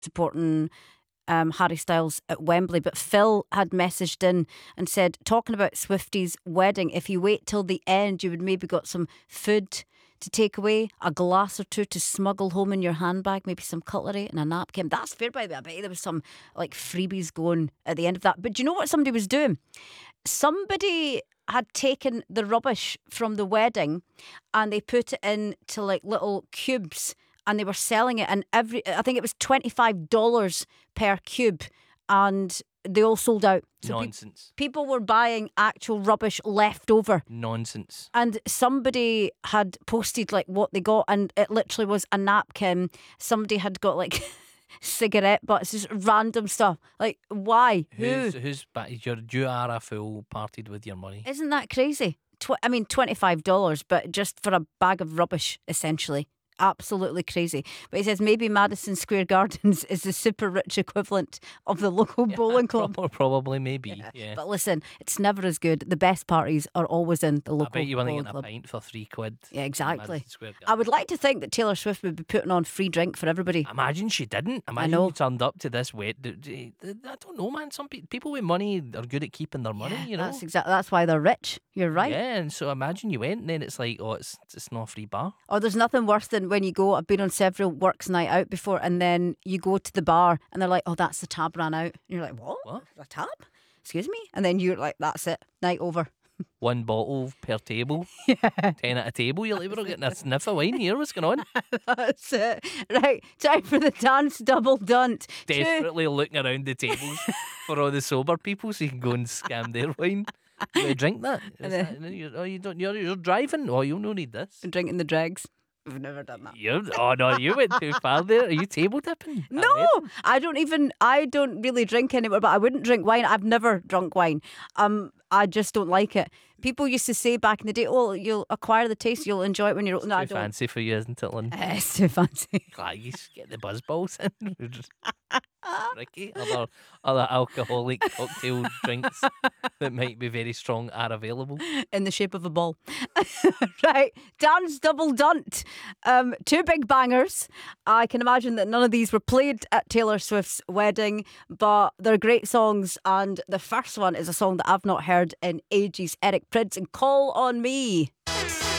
supporting Harry Styles at Wembley. But Phil had messaged in and said, talking about Swifty's wedding, if you wait till the end, you would maybe got some food to take away, a glass or two to smuggle home in your handbag, maybe some cutlery and a napkin. That's fair, by the way. I bet there was some like freebies going at the end of that. But do you know what somebody was doing? Somebody had taken the rubbish from the wedding and they put it into like little cubes and they were selling it, and I think it was $25 per cube, and they all sold out. So Nonsense. People were buying actual rubbish left over. Nonsense. And somebody had posted like what they got, and it literally was a napkin. Somebody had got like cigarette butts, just random stuff. Like, why? Who's back? You are a fool, partied with your money. Isn't that crazy? $25, but just for a bag of rubbish, essentially. Absolutely crazy. But he says maybe Madison Square Gardens is the super rich equivalent of the local bowling club. Probably, maybe. Yeah. But listen, it's never as good. The best parties are always in the local I bet you want to bowling get club. a pint for £3. Yeah, exactly. Madison Square I would Garden. like to think that Taylor Swift would be putting on free drink for everybody. Imagine she didn't. Imagine know. you turned up to this wet. I don't know, man. Some people with money are good at keeping their money. You know. That's why they're rich. You're right. Yeah, and so imagine you went, and then it's like, oh, it's not a free bar. Or there's nothing worse than when you go. I've been on several works night out before, and then you go to the bar and they're like, oh, that's the tab ran out. And you're like, what? A tab? Excuse me? And then you're like, that's it. Night over. One bottle per table. 10 at a table. You're like, we're not getting a sniff of wine here. What's going on? That's it. Right, time for the dance double dunt. Desperately looking around the tables for all the sober people so you can go and scam their wine. You drink that? You're driving? Oh, you don't need this. Drinking the dregs. We've never done that. You went too far there. Are you table tipping? No, I don't really drink anymore, but I wouldn't drink wine. I've never drunk wine. I just don't like it. People used to say back in the day, oh, you'll acquire the taste, you'll enjoy it when you're old. No, I Too don't. fancy for you, isn't it, Lynn? It's too fancy. You just get the buzz balls in. Ricky, other alcoholic cocktail drinks that might be very strong are available. In the shape of a ball. Right, dance double dunt. Two big bangers. I can imagine that none of these were played at Taylor Swift's wedding, but they're great songs, and the first one is a song that I've not heard in ages. Eric Prydz and Call on Me.